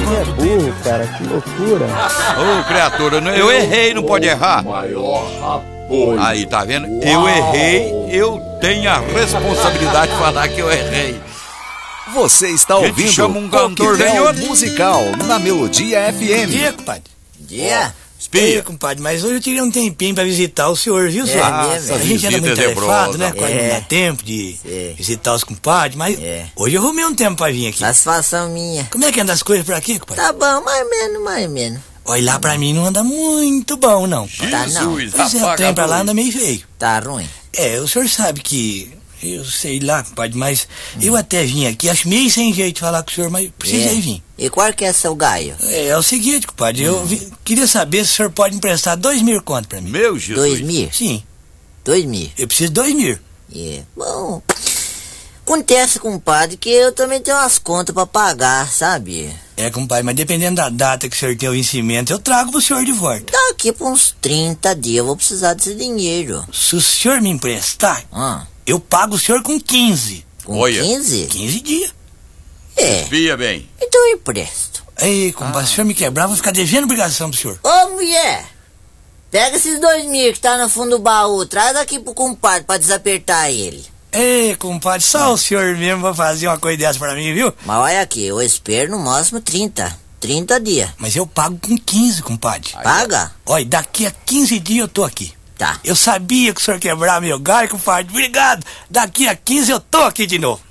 é burro, cara, que loucura. Ô, criatura, eu errei, não pode errar. Aí, tá vendo? Eu errei, eu tenho a responsabilidade de falar que eu errei. Você está ouvindo chama um cantor Coquetel Musical na Melodia FM. Bom dia, compadre. Dia. Espia, compadre, mas hoje eu tirei um tempinho pra visitar o senhor, viu, senhor? Mesmo. A gente anda muito tarefado, né? Quase não dá É. tempo de Sim. visitar os compadres, mas hoje eu arrumei um tempo pra vir aqui. Satisfação minha. Como é que anda as coisas por aqui, compadre? Tá bom, mais ou menos. Olha, lá pra mim não anda muito bom, não. Tá não. Pois é, o trem pra lá anda meio feio. Tá ruim. É, o senhor sabe que... Eu sei lá, compadre, mas eu até vim aqui, acho meio sem jeito de falar com o senhor, mas precisei vir. E qual que é seu gaio? É o seguinte, compadre, eu queria saber se o senhor pode emprestar 2.000 conto pra mim. Meu Jesus. 2.000? Sim, 2.000. eu preciso de 2.000. Bom, acontece, compadre, que eu também tenho umas contas pra pagar, sabe? É, compadre, mas dependendo da data que o senhor tem o vencimento, eu trago pro senhor de volta. Daqui por uns 30 dias eu vou precisar desse dinheiro. Se o senhor me emprestar, eu pago o senhor com 15. Com Olha. 15? 15 dias. É, Espia bem. então eu empresto. Ei, compadre, se o senhor me quebrar, eu vou ficar devendo obrigação pro senhor. Ô, mulher! Pega esses 2.000 que tá no fundo do baú, traz aqui pro compadre pra desapertar ele. Ei, compadre, só o senhor mesmo vai fazer uma coisa dessa pra mim, viu? Mas olha aqui, eu espero no máximo 30 dias. Mas eu pago com 15, compadre. Paga? Olha, daqui a 15 dias eu tô aqui. Tá. Eu sabia que o senhor quebrar meu galho, compadre. Obrigado. Daqui a 15 eu tô aqui de novo.